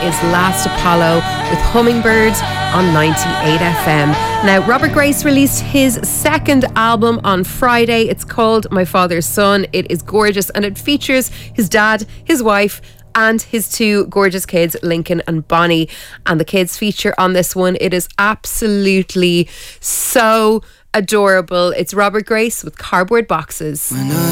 is Last Apollo with Hummingbird on 98 FM. Now, Robert Grace released his second album on Friday. It's called My Father's Son. It is gorgeous and it features his dad, his wife, and his two gorgeous kids, Lincoln and Bonnie. And the kids feature on this one. It is absolutely so adorable. It's Robert Grace with Cardboard Boxes.